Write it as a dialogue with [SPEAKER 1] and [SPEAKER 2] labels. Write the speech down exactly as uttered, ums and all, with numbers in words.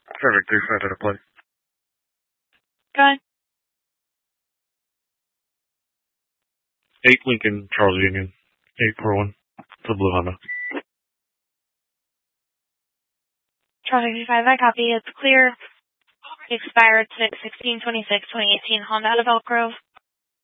[SPEAKER 1] Traffic three five at a plate.
[SPEAKER 2] Go ahead.
[SPEAKER 1] eight Lincoln, Charles Union. eight four one. The blue Honda.
[SPEAKER 2] Traffic three five, I copy. It's clear. Expired six sixteen twenty-six twenty eighteen Honda out of Elk Grove.